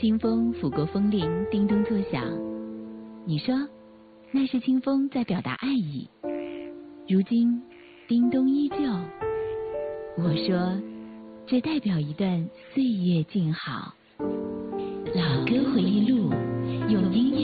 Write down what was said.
清风拂过风铃，叮咚作响。你说，那是清风在表达爱意。如今，叮咚依旧。我说，这代表一段岁月静好。老歌回忆录，用音乐